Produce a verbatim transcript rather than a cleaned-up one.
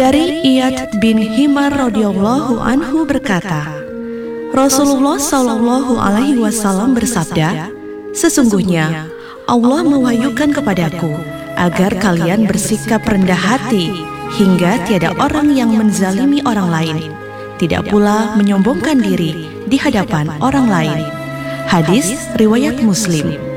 Dari Iyad bin Himar radhiyallahu anhu berkata, Rasulullah shallallahu alaihi wasallam bersabda, sesungguhnya Allah mewahyukan kepadaku agar kalian bersikap rendah hati hingga tiada orang yang menzalimi orang lain, tidak pula menyombongkan diri di hadapan orang lain. Hadis riwayat Muslim.